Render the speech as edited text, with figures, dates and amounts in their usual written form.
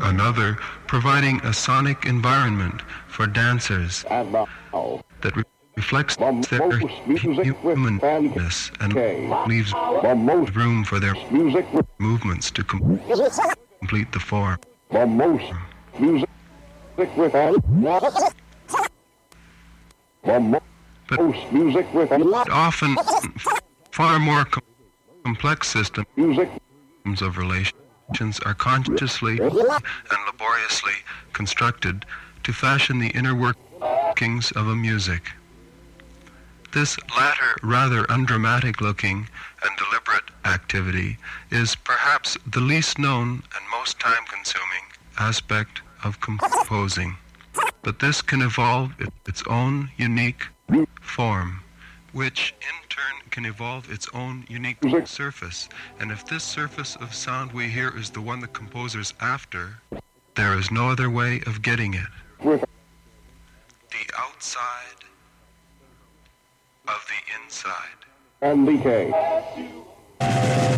another providing a sonic environment for dancers that reflects their humanness and leaves room for their movements to complete the form. The most music with But music with often far more complex systems music of relations are consciously and laboriously constructed to fashion the inner workings of a music. This latter, rather undramatic-looking and deliberate activity is perhaps the least known and most time-consuming aspect of composing. But this can evolve its own unique form, which in turn can evolve its own unique surface. And if this surface of sound we hear is the one the composer's after, there is no other way of getting it. with The outside of the inside. and decay.